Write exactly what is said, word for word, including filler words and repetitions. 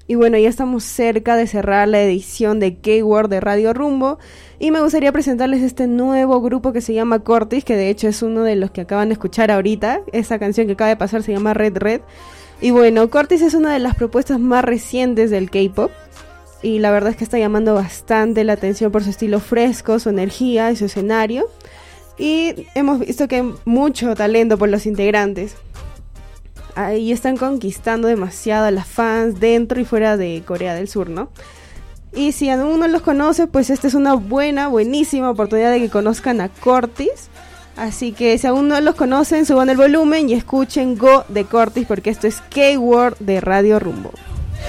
Y bueno, ya estamos cerca de cerrar la edición de K-Word de Radio Rumbo. Y me gustaría presentarles este nuevo grupo que se llama Cortis, que de hecho es uno de los que acaban de escuchar ahorita. Esa canción que acaba de pasar se llama Red Red. Y bueno, Cortis es una de las propuestas más recientes del K-pop. Y la verdad es que está llamando bastante la atención por su estilo fresco, su energía y su escenario. Y hemos visto que hay mucho talento por los integrantes. Ahí están conquistando demasiado a las fans dentro y fuera de Corea del Sur, ¿no? Y si aún no los conoce, pues esta es una buena, buenísima oportunidad de que conozcan a Cortis. Así que si aún no los conocen, suban el volumen y escuchen Go de Cortis, porque esto es K-Word de Radio Rumbo.